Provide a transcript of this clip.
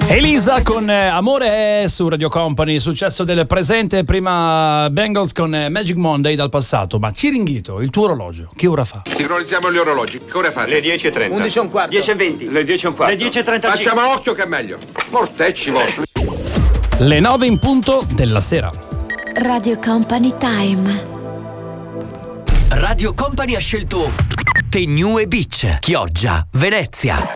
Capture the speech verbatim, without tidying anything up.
Elisa con eh, Amore su Radio Company, successo del presente, prima Bengals con eh, Magic Monday dal passato. Ma Ciringhito, il tuo orologio, che ora fa? Sincronizziamo gli orologi, che ora fate? Le dieci e trenta. undici e un quarto. dieci e venti. Le dieci e un quarto. Le dieci e trentacinque. Facciamo occhio che è meglio. Mortecci vostri. Le nove in punto della sera. Radio Company Time. Radio Company ha scelto The New e Beach, Chioggia, Venezia.